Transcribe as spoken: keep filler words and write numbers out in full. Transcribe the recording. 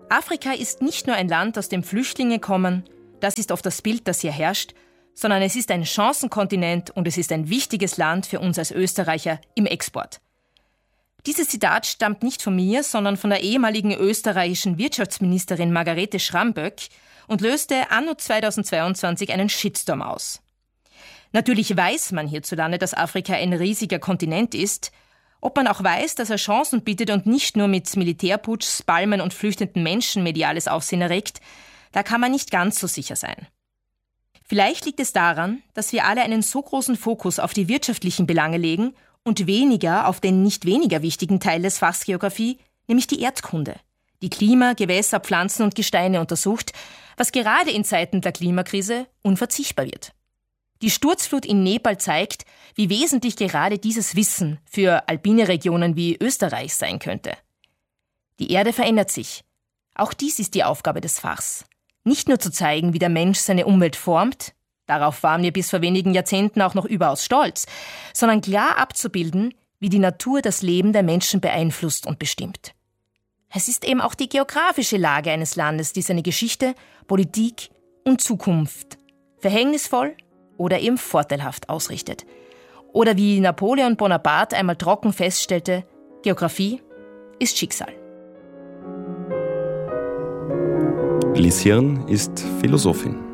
Afrika ist nicht nur ein Land, aus dem Flüchtlinge kommen, das ist oft das Bild, das hier herrscht, sondern es ist ein Chancenkontinent und es ist ein wichtiges Land für uns als Österreicher im Export. Dieses Zitat stammt nicht von mir, sondern von der ehemaligen österreichischen Wirtschaftsministerin Margarete Schramböck und löste anno zweitausendzweiundzwanzig einen Shitstorm aus. Natürlich weiß man hierzulande, dass Afrika ein riesiger Kontinent ist. Ob man auch weiß, dass er Chancen bietet und nicht nur mit Militärputschs, Palmen und flüchtenden Menschen mediales Aufsehen erregt, da kann man nicht ganz so sicher sein. Vielleicht liegt es daran, dass wir alle einen so großen Fokus auf die wirtschaftlichen Belange legen und weniger auf den nicht weniger wichtigen Teil des Fachs Geografie, nämlich die Erdkunde, die Klima, Gewässer, Pflanzen und Gesteine untersucht, was gerade in Zeiten der Klimakrise unverzichtbar wird. Die Sturzflut in Nepal zeigt, wie wesentlich gerade dieses Wissen für alpine Regionen wie Österreich sein könnte. Die Erde verändert sich. Auch dies ist die Aufgabe des Fachs. Nicht nur zu zeigen, wie der Mensch seine Umwelt formt, darauf waren wir bis vor wenigen Jahrzehnten auch noch überaus stolz, sondern klar abzubilden, wie die Natur das Leben der Menschen beeinflusst und bestimmt. Es ist eben auch die geografische Lage eines Landes, die seine Geschichte, Politik und Zukunft verhängnisvoll oder eben vorteilhaft ausrichtet. Oder wie Napoleon Bonaparte einmal trocken feststellte, Geografie ist Schicksal. Lies Hirn ist Philosophin.